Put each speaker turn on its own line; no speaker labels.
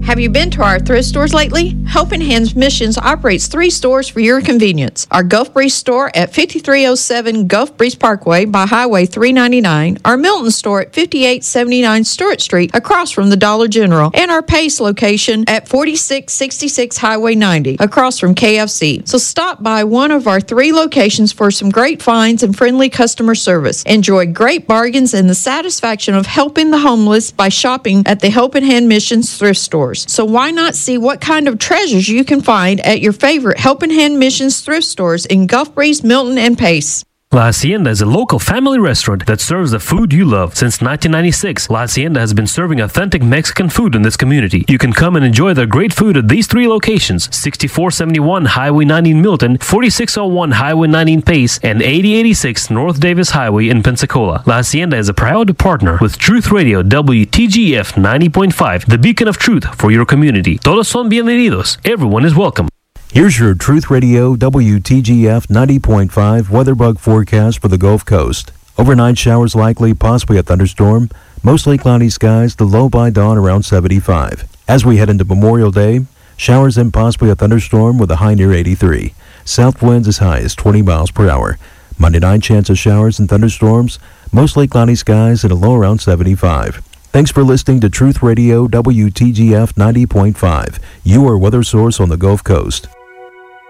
Have you been to our thrift stores lately? Helping Hands Missions operates 3 stores for your convenience. Our Gulf Breeze store at 5307 Gulf Breeze Parkway by Highway 399, our Milton store at 5879 Stewart Street across from the Dollar General, and our Pace location at 4666 Highway 90 across from KFC. So stop by one of our 3 locations for some great finds and friendly customer service. Enjoy great bargains and the satisfaction of helping the homeless by shopping at the Helping Hand Missions thrift stores. So why not see what kind of treasures you can find at your favorite Helping Hand Missions thrift stores in Gulf Breeze, Milton, and Pace.
La Hacienda is a local family restaurant that serves the food you love. Since 1996, La Hacienda has been serving authentic Mexican food in this community. You can come and enjoy their great food at these 3 locations: 6471 Highway 90 in Milton, 4601 Highway 90 in Pace, and 8086 North Davis Highway in Pensacola. La Hacienda is a proud partner with Truth Radio WTGF 90.5, the beacon of truth for your community. Todos son bienvenidos. Everyone is welcome.
Here's your Truth Radio WTGF 90.5 weather bug forecast for the Gulf Coast. Overnight showers likely, possibly a thunderstorm. Mostly cloudy skies, the low by dawn around 75. As we head into Memorial Day, showers and possibly a thunderstorm with a high near 83. South winds as high as 20 miles per hour. Monday night, chance of showers and thunderstorms. Mostly cloudy skies and a low around 75. Thanks for listening to Truth Radio WTGF 90.5, your weather source on the Gulf Coast.